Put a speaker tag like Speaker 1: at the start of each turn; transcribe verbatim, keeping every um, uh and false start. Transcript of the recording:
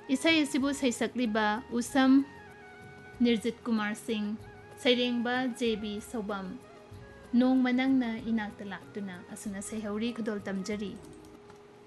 Speaker 1: Isai asibu saisakliba Usam Nirjit Kumar Singh, Sairengba J B Sobam, Nong Manangna Inakta Laktuna Asuna Saihauri Kudol Tamjari.